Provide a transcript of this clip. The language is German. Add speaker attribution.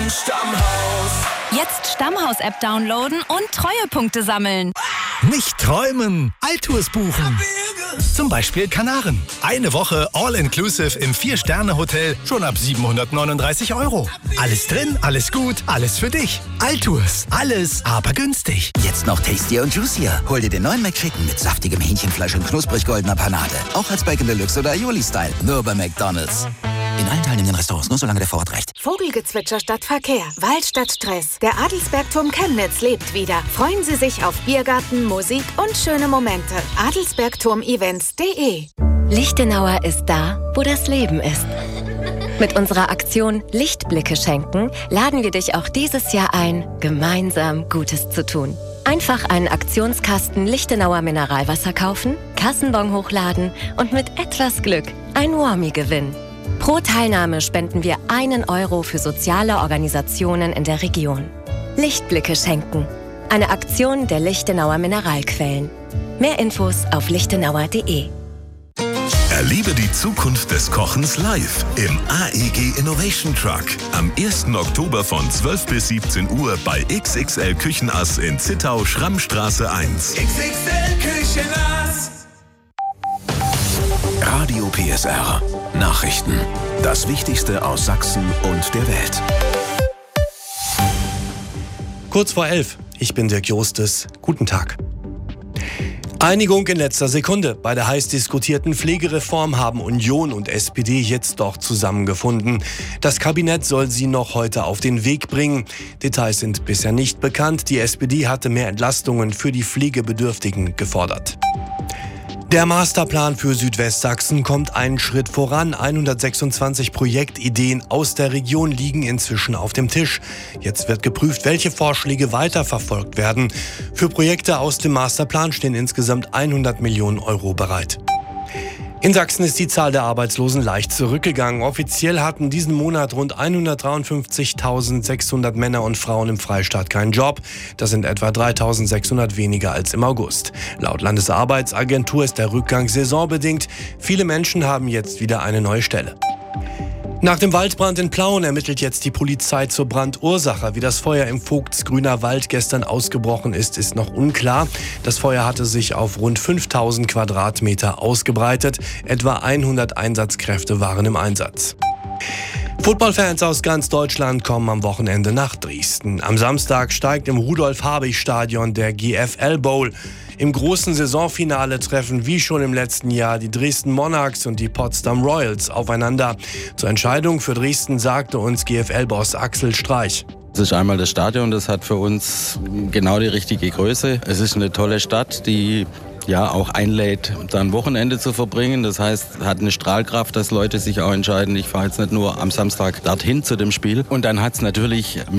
Speaker 1: Stammhaus.
Speaker 2: Jetzt Stammhaus-App downloaden und Treuepunkte sammeln.
Speaker 3: Nicht träumen, Altours buchen. Zum Beispiel Kanaren. Eine Woche All-Inclusive im 4-Sterne-Hotel schon ab 739 €. Alles drin, alles gut, alles für dich. Altours. Alles, aber günstig.
Speaker 4: Jetzt noch tastier und juicier. Hol dir den neuen McChicken mit saftigem Hähnchenfleisch und knusprig goldener Panade. Auch als Bacon Deluxe oder Aioli-Style. Nur bei McDonald's. In allen teilnehmenden Restaurants, nur solange der Vorrat reicht.
Speaker 5: Vogelgezwitscher statt Verkehr, Wald statt Stress. Der Adelsbergturm Chemnitz lebt wieder. Freuen Sie sich auf Biergarten, Musik und schöne Momente. adelsbergturmevents.de.
Speaker 6: Lichtenauer ist da, wo das Leben ist. Mit unserer Aktion Lichtblicke schenken laden wir dich auch dieses Jahr ein, gemeinsam Gutes zu tun. Einfach einen Aktionskasten Lichtenauer Mineralwasser kaufen, Kassenbon hochladen und mit etwas Glück ein Warmie gewinnen. Pro Teilnahme spenden wir 1 € für soziale Organisationen in der Region. Lichtblicke schenken. Eine Aktion der Lichtenauer Mineralquellen. Mehr Infos auf lichtenauer.de.
Speaker 7: Erlebe die Zukunft des Kochens live im AEG Innovation Truck. Am 1. Oktober von 12 bis 17 Uhr bei XXL Küchenass in Zittau, Schrammstraße 1.
Speaker 1: XXL Küchenass.
Speaker 7: Radio PSR. Nachrichten. Das Wichtigste aus Sachsen und der Welt.
Speaker 8: Kurz vor 11. Ich bin Dirk Jostes. Guten Tag. Einigung in letzter Sekunde. Bei der heiß diskutierten Pflegereform haben Union und SPD jetzt doch zusammengefunden. Das Kabinett soll sie noch heute auf den Weg bringen. Details sind bisher nicht bekannt. Die SPD hatte mehr Entlastungen für die Pflegebedürftigen gefordert. Der Masterplan für Südwestsachsen kommt einen Schritt voran. 126 Projektideen aus der Region liegen inzwischen auf dem Tisch. Jetzt wird geprüft, welche Vorschläge weiterverfolgt werden. Für Projekte aus dem Masterplan stehen insgesamt 100 Millionen € bereit. In Sachsen ist die Zahl der Arbeitslosen leicht zurückgegangen. Offiziell hatten diesen Monat rund 153.600 Männer und Frauen im Freistaat keinen Job. Das sind etwa 3.600 weniger als im August. Laut Landesarbeitsagentur ist der Rückgang saisonbedingt. Viele Menschen haben jetzt wieder eine neue Stelle. Nach dem Waldbrand in Plauen ermittelt jetzt die Polizei zur Brandursache. Wie das Feuer im Vogtsgrüner Wald gestern ausgebrochen ist, ist noch unklar. Das Feuer hatte sich auf rund 5.000 Quadratmeter ausgebreitet. Etwa 100 Einsatzkräfte waren im Einsatz. Footballfans aus ganz Deutschland kommen am Wochenende nach Dresden. Am Samstag steigt im Rudolf-Habich-Stadion der GFL Bowl. Im großen Saisonfinale treffen wie schon im letzten Jahr die Dresden Monarchs und die Potsdam Royals aufeinander. Zur Entscheidung für Dresden sagte uns GFL-Boss Axel Streich.
Speaker 9: Es ist einmal das Stadion, das hat für uns genau die richtige Größe. Es ist eine tolle Stadt, die auch einlädt, da ein Wochenende zu verbringen. Das heißt, hat eine Strahlkraft, dass Leute sich auch entscheiden, ich fahre jetzt nicht nur am Samstag dorthin zu dem Spiel. Und dann hat es natürlich